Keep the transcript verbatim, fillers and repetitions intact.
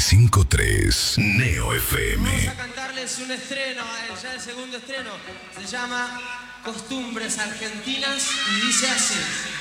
cinco punto tres Neo F M. Vamos a cantarles un estreno, ya el segundo estreno. Se llama Costumbres Argentinas y dice así.